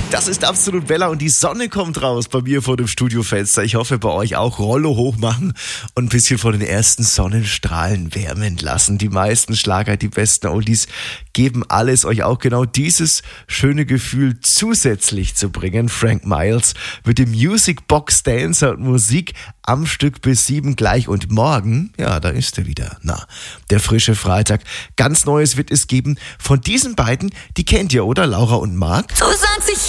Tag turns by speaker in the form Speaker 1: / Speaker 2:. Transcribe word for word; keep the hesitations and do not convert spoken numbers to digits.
Speaker 1: Das ist absolut Bella und die Sonne kommt raus bei mir vor dem Studiofenster. Ich hoffe bei euch auch Rollo hochmachen und ein bisschen von den ersten Sonnenstrahlen wärmen lassen. Die meisten Schlager, die besten Oldies geben alles, euch auch genau dieses schöne Gefühl zusätzlich zu bringen. Frank Miles mit dem Music Box Dancer und Musik am Stück bis sieben gleich und morgen, ja, da ist er wieder. Na, der frische Freitag. Ganz Neues wird es geben von diesen beiden, die kennt ihr, oder? Laura und Marc?
Speaker 2: So sagt sich